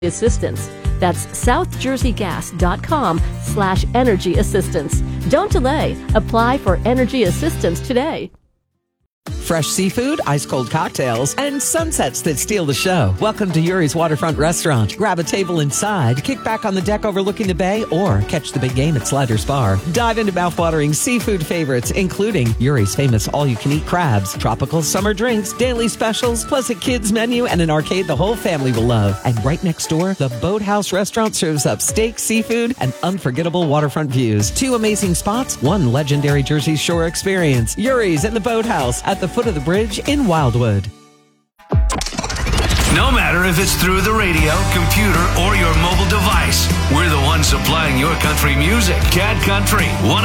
assistance. That's southjerseygas.com/energy assistance. Don't delay. Apply for energy assistance today. Fresh seafood, ice-cold cocktails, and sunsets that steal the show. Welcome to Yuri's Waterfront Restaurant. Grab a table inside, kick back on the deck overlooking the bay, or catch the big game at Sliders Bar. Dive into mouthwatering seafood favorites, including Yuri's famous all-you-can-eat crabs, tropical summer drinks, daily specials, plus a kids menu and an arcade the whole family will love. And right next door, the Boathouse Restaurant serves up steak, seafood, and unforgettable waterfront views. 2 amazing spots, 1 legendary Jersey Shore experience. Yuri's and the Boathouse at the foot of the bridge in Wildwood. No matter if it's through the radio, computer, or your mobile device, we're the ones supplying your country music. Cat Country,